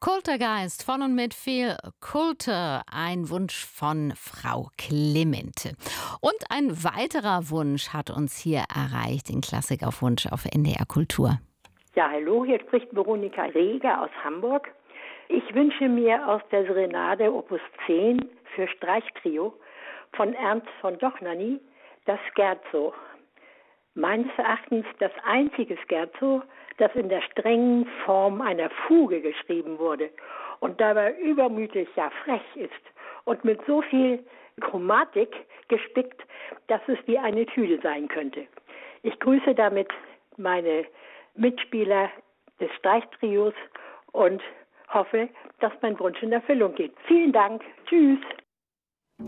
Kulturgeist von und mit viel Kulte, ein Wunsch von Frau Clemente. Und ein weiterer Wunsch hat uns hier erreicht, den Klassik auf Wunsch auf NDR Kultur. Ja, hallo, hier spricht Veronika Reger aus Hamburg. Ich wünsche mir aus der Serenade Opus 10 für Streichtrio von Ernst von Dohnanyi das Scherzo. Meines Erachtens das einzige Scherzo, das in der strengen Form einer Fuge geschrieben wurde und dabei übermütig, ja frech ist und mit so viel Chromatik gespickt, dass es wie eine Etüde sein könnte. Ich grüße damit meine Mitspieler des Streichtrios und hoffe, dass mein Wunsch in Erfüllung geht. Vielen Dank. Tschüss.